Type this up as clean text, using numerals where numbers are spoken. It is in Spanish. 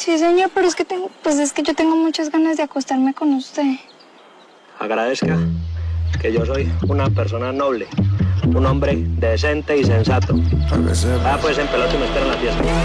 Sí, señor, pero es que yo tengo muchas ganas de acostarme con usted. Agradezca que yo soy una persona noble, un hombre decente y sensato. Pues en pelota y me espera en la fiesta.